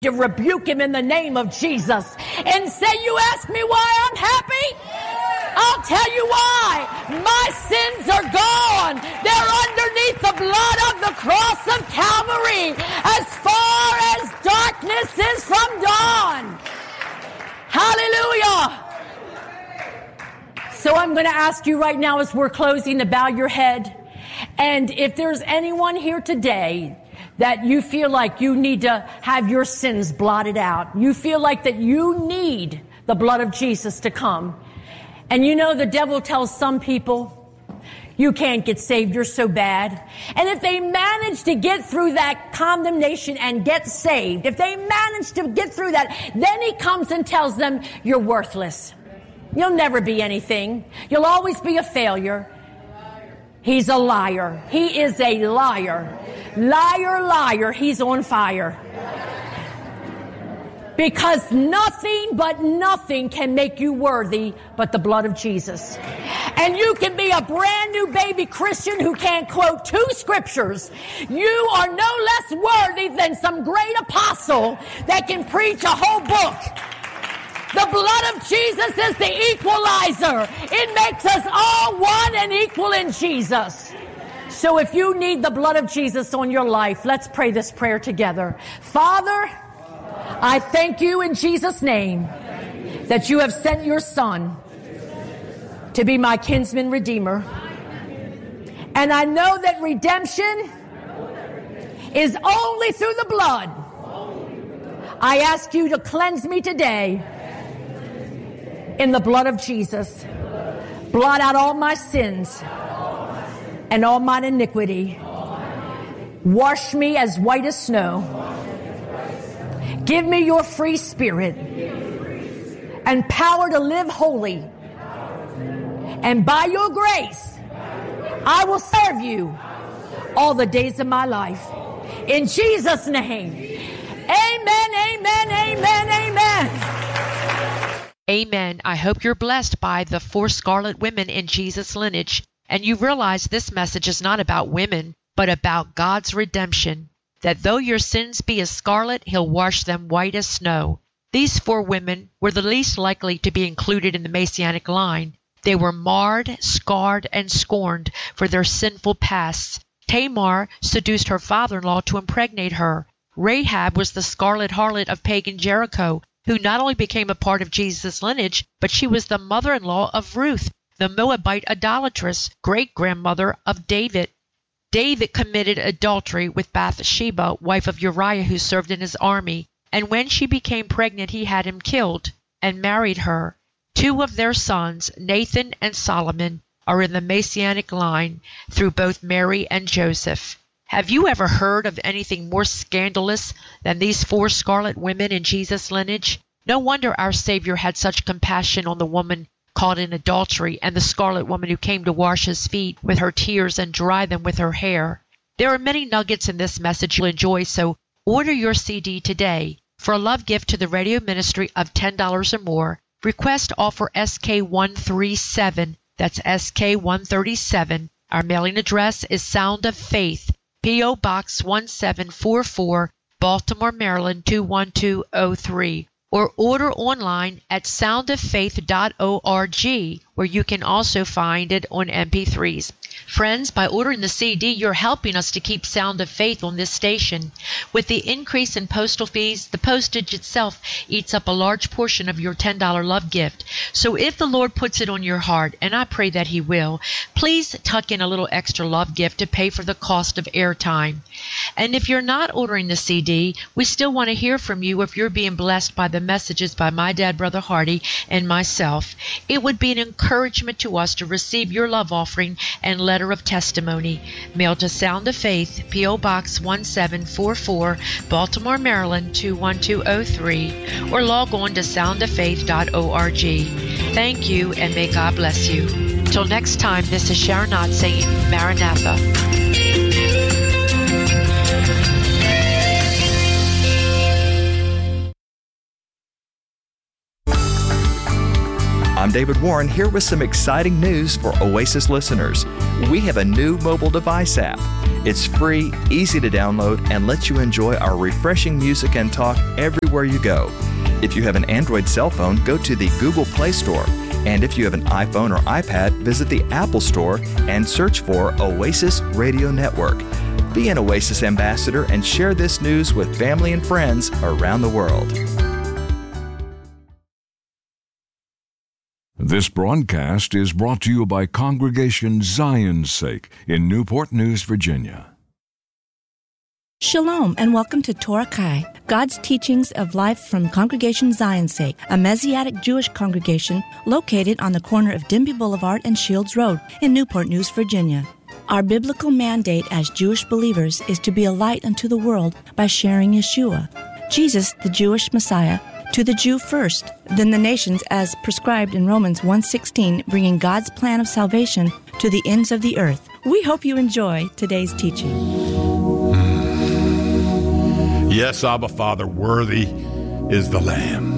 to rebuke him in the name of Jesus and say, you ask me why I'm happy? I'll tell you why. My sins are gone. They're underneath the blood of the cross of Calvary, as far as darkness is from dawn. Hallelujah. So I'm going to ask you right now as we're closing to bow your head. And if there's anyone here today that you feel like you need to have your sins blotted out, you feel like that you need the blood of Jesus to come. And you know the devil tells some people, you can't get saved, you're so bad. And if they manage to get through that condemnation and get saved, if they manage to get through that, then he comes and tells them, you're worthless. You'll never be anything. You'll always be a failure. He's a liar. He is a liar. Liar, liar, he's on fire. Because nothing but nothing can make you worthy but the blood of Jesus. And you can be a brand new baby Christian who can't quote 2 scriptures. You are no less worthy than some great apostle that can preach a whole book. The blood of Jesus is the equalizer. It makes us all one and equal in Jesus. So if you need the blood of Jesus on your life, let's pray this prayer together. Father, I thank you in Jesus' name that you have sent your Son to be my kinsman redeemer. And I know that redemption is only through the blood. I ask you to cleanse me today in the blood of Jesus. Blot out all my sins and all mine iniquity. Wash me as white as snow. Give me your free spirit and power to live holy. And by your grace, I will serve you all the days of my life. In Jesus' name, amen, amen, amen, amen. Amen. I hope you're blessed by the 4 scarlet women in Jesus' lineage, and you realize this message is not about women, but about God's redemption. That though your sins be as scarlet, he'll wash them white as snow. These 4 women were the least likely to be included in the Messianic line. They were marred, scarred, and scorned for their sinful pasts. Tamar seduced her father-in-law to impregnate her. Rahab was the scarlet harlot of pagan Jericho, who not only became a part of Jesus' lineage, but she was the mother-in-law of Ruth, the Moabite idolatress, great-grandmother of David. David committed adultery with Bathsheba, wife of Uriah, who served in his army, and when she became pregnant, he had him killed and married her. 2 of their sons, Nathan and Solomon, are in the Messianic line through both Mary and Joseph. Have you ever heard of anything more scandalous than these 4 scarlet women in Jesus' lineage? No wonder our Savior had such compassion on the woman caught in adultery and the scarlet woman who came to wash his feet with her tears and dry them with her hair. There are many nuggets in this message you'll enjoy, so order your CD today. For a love gift to the radio ministry of $10 or more, request offer SK137. That's SK137. Our mailing address is Sound of Faith, P.O. Box 1744, Baltimore, Maryland 21203. Or order online at soundoffaith.org, where you can also find it on MP3s. Friends, by ordering the CD, you're helping us to keep Sound of Faith on this station. With the increase in postal fees, the postage itself eats up a large portion of your $10 love gift. So if the Lord puts it on your heart, and I pray that He will, please tuck in a little extra love gift to pay for the cost of airtime. And if you're not ordering the CD, we still want to hear from you if you're being blessed by the messages by my dad, Brother Hardy, and myself. It would be an encouragement to us to receive your love offering and letter of testimony. Mail to Sound of Faith, P.O. Box 1744, Baltimore, Maryland 21203, or log on to soundoffaith.org. Thank you, and may God bless you. Till next time, this is Sharon Ott saying Maranatha. I'm John David Warren here with some exciting news for Oasis listeners. We have a new mobile device app. It's free, easy to download, and lets you enjoy our refreshing music and talk everywhere you go. If you have an Android cell phone, go to the Google Play Store. And if you have an iPhone or iPad, visit the Apple Store and search for Oasis Radio Network. Be an Oasis ambassador and share this news with family and friends around the world. This broadcast is brought to you by Congregation Zion's Sake in Newport News, Virginia. Shalom and welcome to Torah Kai, God's teachings of life from Congregation Zion's Sake, a Messianic Jewish congregation located on the corner of Denby Boulevard and Shields Road in Newport News, Virginia. Our biblical mandate as Jewish believers is to be a light unto the world by sharing Yeshua, Jesus, the Jewish Messiah, to the Jew first, then the nations as prescribed in Romans 1:16, bringing God's plan of salvation to the ends of the earth. We hope you enjoy today's teaching. Yes, Abba Father, worthy is the Lamb.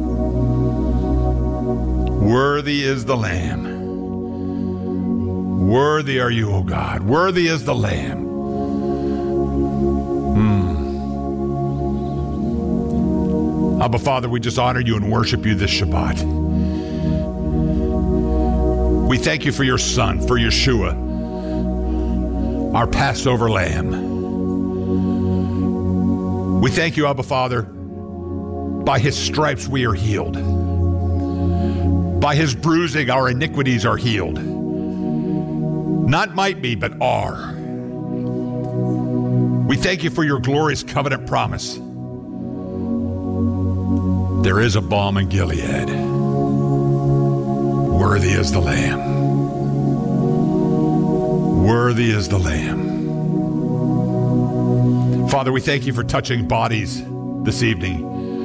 Worthy is the Lamb. Worthy are you, O God. Worthy is the Lamb. Abba Father, we just honor you and worship you this Shabbat. We thank you for your Son, for Yeshua, our Passover Lamb. We thank you, Abba Father. By his stripes we are healed. By his bruising our iniquities are healed. Not might be, but are. We thank you for your glorious covenant promise. There is a balm in Gilead. Worthy is the Lamb. Worthy is the Lamb. Father, we thank you for touching bodies this evening.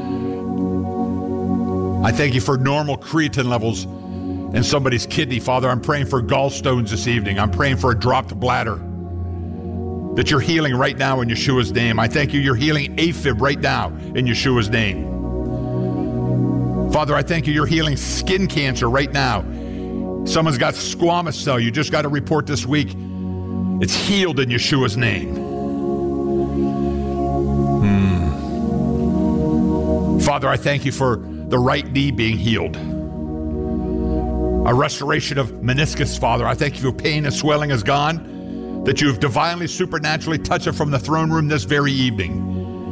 I thank you for normal creatine levels in somebody's kidney. Father, I'm praying for gallstones this evening. I'm praying for a dropped bladder, that you're healing right now in Yeshua's name. I thank you, you're healing AFib right now in Yeshua's name. Father, I thank you, you're healing skin cancer right now. Someone's got squamous cell. You just got a report this week. It's healed in Yeshua's name. Father, I thank you for the right knee being healed. A restoration of meniscus, Father. I thank you for pain and swelling is gone, that you have divinely, supernaturally touched it from the throne room this very evening.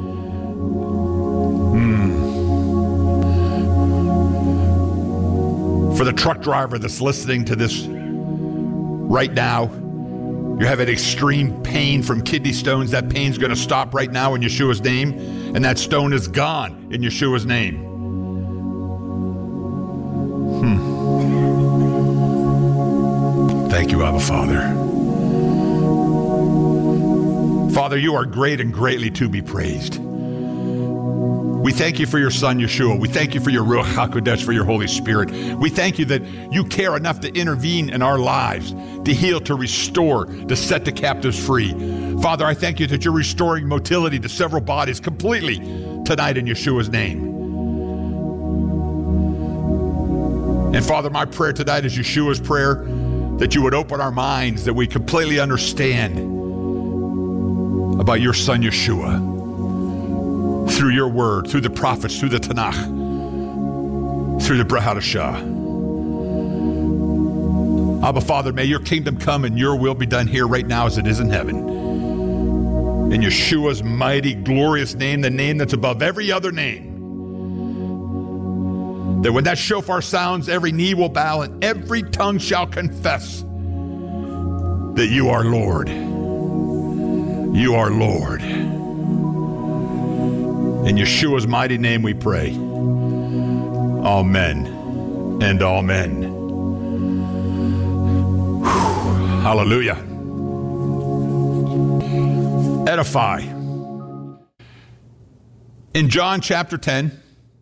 For the truck driver that's listening to this right now, you're having extreme pain from kidney stones. That pain's going to stop right now in Yeshua's name, and that stone is gone in Yeshua's name. Thank you, Abba Father. Father, you are great and greatly to be praised. We thank you for your Son, Yeshua. We thank you for your Ruach HaKodesh, for your Holy Spirit. We thank you that you care enough to intervene in our lives, to heal, to restore, to set the captives free. Father, I thank you that you're restoring motility to several bodies completely tonight in Yeshua's name. And Father, my prayer tonight is Yeshua's prayer, that you would open our minds, that we completely understand about your Son, Yeshua, through your word, through the prophets, through the Tanakh, through the Brit Hadashah. Abba, Father, may your kingdom come and your will be done here right now as it is in heaven. In Yeshua's mighty, glorious name, the name that's above every other name. That when that shofar sounds, every knee will bow and every tongue shall confess that you are Lord. You are Lord. In Yeshua's mighty name we pray. Amen and amen. Whew. Hallelujah. Edify. In John chapter 10,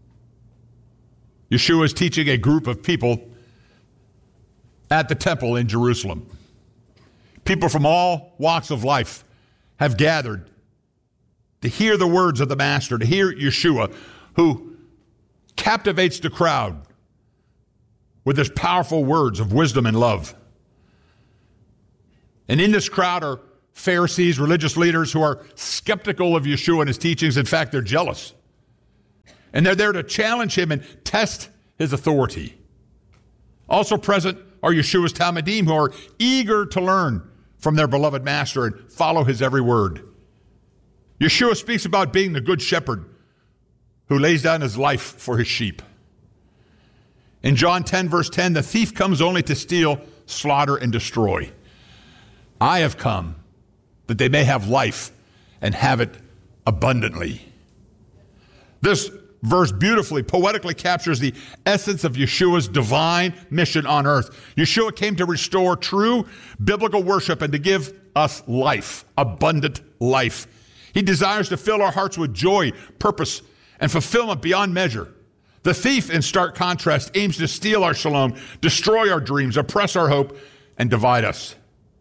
Yeshua is teaching a group of people at the temple in Jerusalem. People from all walks of life have gathered to hear the words of the Master, to hear Yeshua, who captivates the crowd with his powerful words of wisdom and love. And in this crowd are Pharisees, religious leaders who are skeptical of Yeshua and his teachings. In fact, they're jealous. And they're there to challenge him and test his authority. Also present are Yeshua's Talmidim, who are eager to learn from their beloved master and follow his every word. Yeshua speaks about being the good shepherd who lays down his life for his sheep. In John 10, verse 10, the thief comes only to steal, slaughter, and destroy. I have come that they may have life and have it abundantly. This verse beautifully, poetically captures the essence of Yeshua's divine mission on earth. Yeshua came to restore true biblical worship and to give us life, abundant life. He desires to fill our hearts with joy, purpose, and fulfillment beyond measure. The thief, in stark contrast, aims to steal our shalom, destroy our dreams, oppress our hope, and divide us.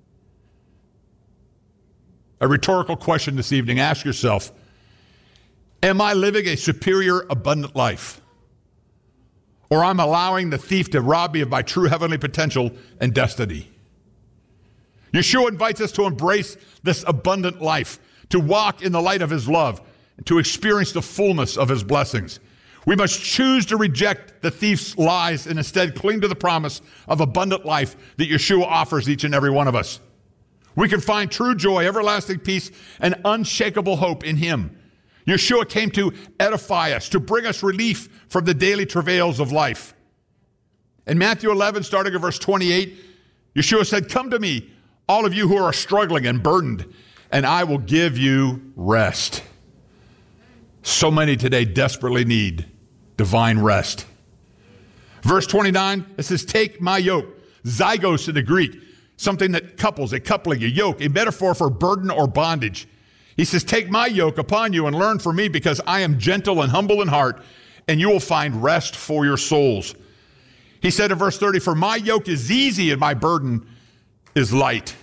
A rhetorical question this evening. Ask yourself, am I living a superior, abundant life? Or I'm allowing the thief to rob me of my true heavenly potential and destiny? Yeshua invites us to embrace this abundant life, to walk in the light of his love, and to experience the fullness of his blessings. We must choose to reject the thief's lies and instead cling to the promise of abundant life that Yeshua offers each and every one of us. We can find true joy, everlasting peace, and unshakable hope in him. Yeshua came to edify us, to bring us relief from the daily travails of life. In Matthew 11, starting at verse 28, Yeshua said, "Come to me, all of you who are struggling and burdened, and I will give you rest." So many today desperately need divine rest. Verse 29, it says, "Take my yoke." Zygos in the Greek, something that couples, a coupling, a yoke, a metaphor for burden or bondage. He says, "Take my yoke upon you and learn from me, because I am gentle and humble in heart, and you will find rest for your souls." He said in verse 30, "For my yoke is easy and my burden is light."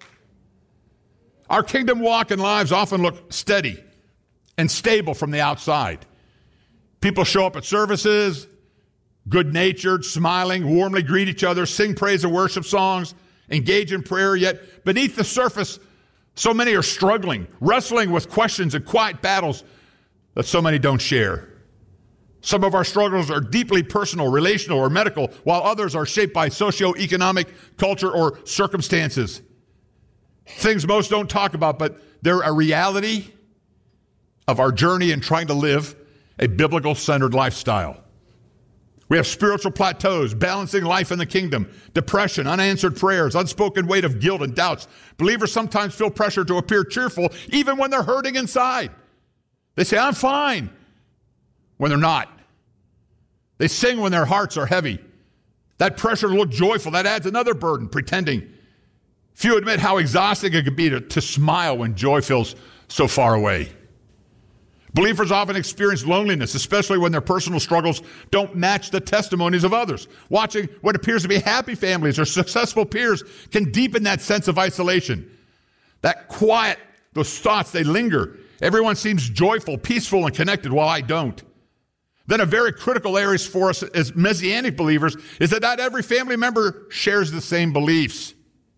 Our kingdom walk and lives often look steady and stable from the outside. People show up at services, good-natured, smiling, warmly greet each other, sing praise and worship songs, engage in prayer, yet beneath the surface, so many are struggling, wrestling with questions and quiet battles that so many don't share. Some of our struggles are deeply personal, relational, or medical, while others are shaped by socioeconomic, culture, or circumstances. Things most don't talk about, but they're a reality of our journey in trying to live a biblical-centered lifestyle. We have spiritual plateaus, balancing life in the kingdom, depression, unanswered prayers, unspoken weight of guilt and doubts. Believers sometimes feel pressure to appear cheerful even when they're hurting inside. They say, "I'm fine," when they're not. They sing when their hearts are heavy. That pressure to look joyful, that adds another burden, pretending. Few admit how exhausting it can be to smile when joy feels so far away. Believers often experience loneliness, especially when their personal struggles don't match the testimonies of others. Watching what appears to be happy families or successful peers can deepen that sense of isolation. That quiet, those thoughts, they linger. Everyone seems joyful, peaceful, and connected, while I don't. Then a very critical area for us as Messianic believers is that not every family member shares the same beliefs.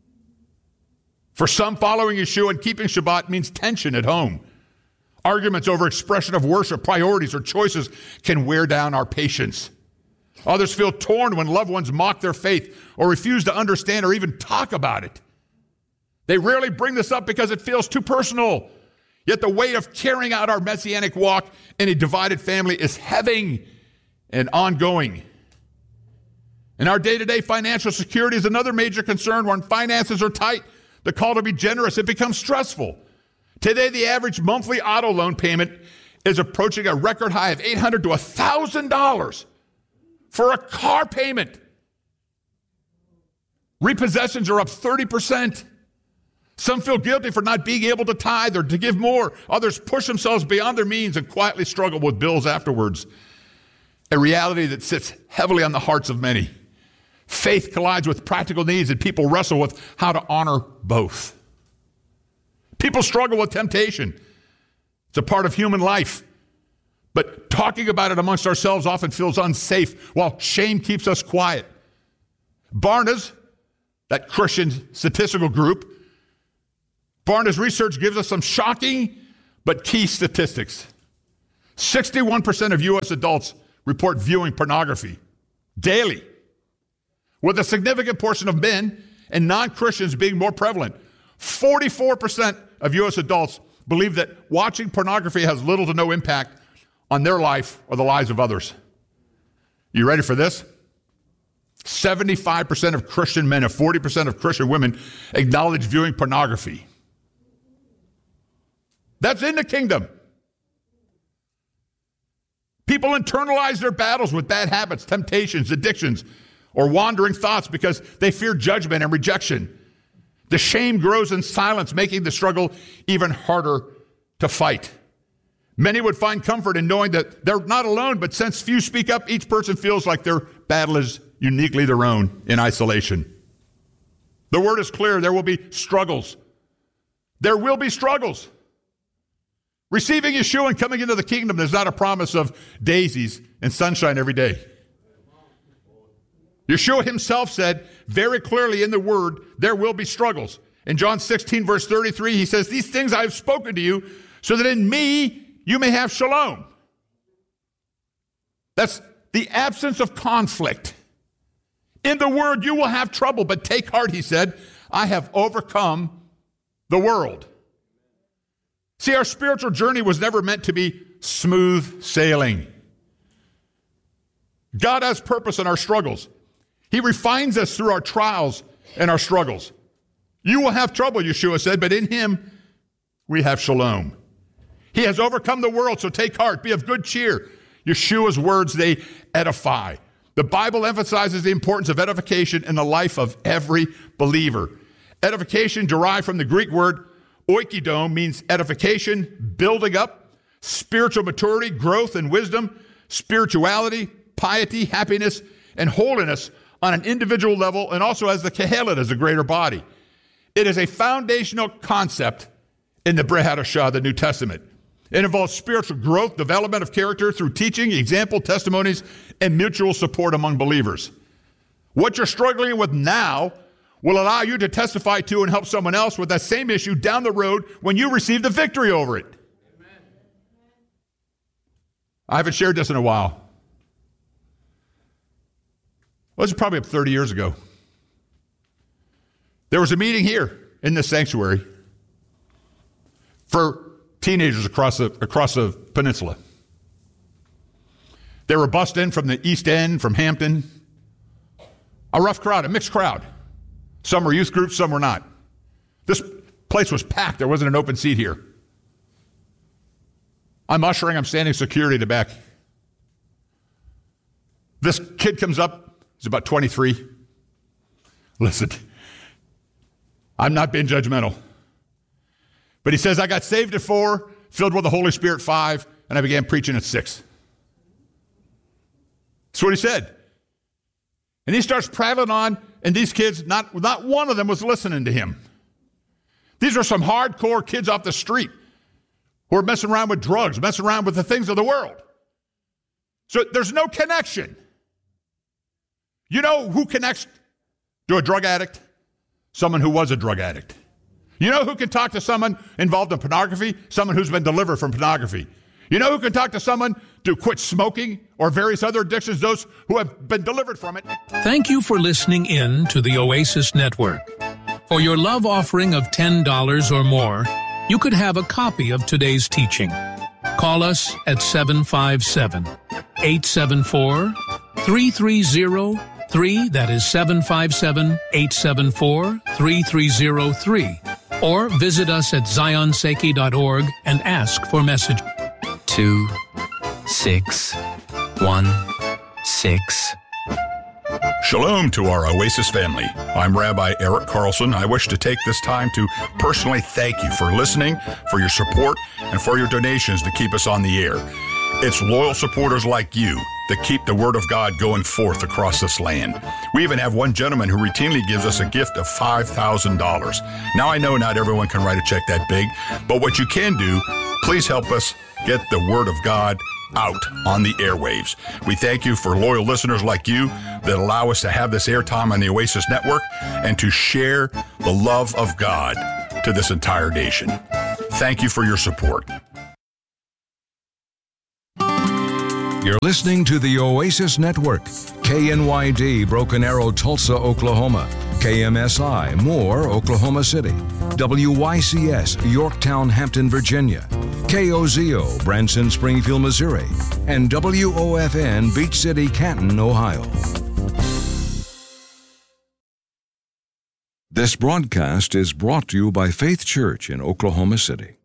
For some, following Yeshua and keeping Shabbat means tension at home. Arguments over expression of worship, priorities, or choices can wear down our patience. Others feel torn when loved ones mock their faith or refuse to understand or even talk about it. They rarely bring this up because it feels too personal. Yet the weight of carrying out our Messianic walk in a divided family is heavy and ongoing. In our day-to-day, financial security is another major concern. When finances are tight, the call to be generous, it becomes stressful. Today, the average monthly auto loan payment is approaching a record high of $800 to $1,000 for a car payment. Repossessions are up 30%. Some feel guilty for not being able to tithe or to give more. Others push themselves beyond their means and quietly struggle with bills afterwards. A reality that sits heavily on the hearts of many. Faith collides with practical needs, and people wrestle with how to honor both. People struggle with temptation. It's a part of human life. But talking about it amongst ourselves often feels unsafe, while shame keeps us quiet. Barna's, that Christian statistical group, Barna's research gives us some shocking but key statistics. 61% of U.S. adults report viewing pornography daily, with a significant portion of men and non-Christians being more prevalent. 44% of U.S. adults believe that watching pornography has little to no impact on their life or the lives of others. You ready for this? 75% of Christian men and 40% of Christian women acknowledge viewing pornography. That's in the kingdom. People internalize their battles with bad habits, temptations, addictions, or wandering thoughts because they fear judgment and rejection. The shame grows in silence, making the struggle even harder to fight. Many would find comfort in knowing that they're not alone, but since few speak up, each person feels like their battle is uniquely their own in isolation. The word is clear. There will be struggles. There will be struggles. Receiving Yeshua and coming into the kingdom is not a promise of daisies and sunshine every day. Yeshua himself said very clearly in the word, there will be struggles. In John 16, verse 33, he says, these things I have spoken to you so that in me you may have shalom. That's the absence of conflict. In the word, you will have trouble, but take heart, he said, I have overcome the world. See, our spiritual journey was never meant to be smooth sailing. God has purpose in our struggles. He refines us through our trials and our struggles. You will have trouble, Yeshua said, but in him we have shalom. He has overcome the world, so take heart, be of good cheer. Yeshua's words, they edify. The Bible emphasizes the importance of edification in the life of every believer. Edification derived from the Greek word oikido, means edification, building up, spiritual maturity, growth and wisdom, spirituality, piety, happiness, and holiness on an individual level, and also as the Kehelet, as a greater body. It is a foundational concept in the Brit Hadashah, the New Testament. It involves spiritual growth, development of character through teaching, example, testimonies, and mutual support among believers. What you're struggling with now will allow you to testify to and help someone else with that same issue down the road when you receive the victory over it. Amen. I haven't shared this in a while. Well, this is probably up 30 years ago. There was a meeting here in this sanctuary for teenagers across the peninsula. They were bussed in from the East End, from Hampton. A rough crowd, a mixed crowd. Some were youth groups, some were not. This place was packed. There wasn't an open seat here. I'm ushering, I'm standing security at the back. This kid comes up, he's about 23. Listen, I'm not being judgmental. But he says, I got saved at 4, filled with the Holy Spirit 5, and I began preaching at 6. That's what he said. And he starts prattling on, and these kids, not one of them was listening to him. These are some hardcore kids off the street who are messing around with drugs, messing around with the things of the world. So there's no connection. You know who connects to a drug addict? Someone who was a drug addict. You know who can talk to someone involved in pornography? Someone who's been delivered from pornography. You know who can talk to someone to quit smoking or various other addictions? Those who have been delivered from it. Thank you for listening in to the Oasis Network. For your love offering of $10 or more, you could have a copy of today's teaching. Call us at 757-874-3303. That is 757-874-3303. Or visit us at zionseki.org and ask for message. 2616. Shalom to our Oasis family. I'm Rabbi Eric Carlson. I wish to take this time to personally thank you for listening, for your support, and for your donations to keep us on the air. It's loyal supporters like you that keep the Word of God going forth across this land. We even have one gentleman who routinely gives us a gift of $5,000. Now, I know not everyone can write a check that big, but what you can do, please help us get the Word of God out on the airwaves. We thank you for loyal listeners like you that allow us to have this airtime on the Oasis Network and to share the love of God to this entire nation. Thank you for your support. You're listening to the Oasis Network, KNYD, Broken Arrow, Tulsa, Oklahoma, KMSI, Moore, Oklahoma City, WYCS, Yorktown, Hampton, Virginia, KOZO, Branson, Springfield, Missouri, and WOFN, Beach City, Canton, Ohio. This broadcast is brought to you by Faith Church in Oklahoma City.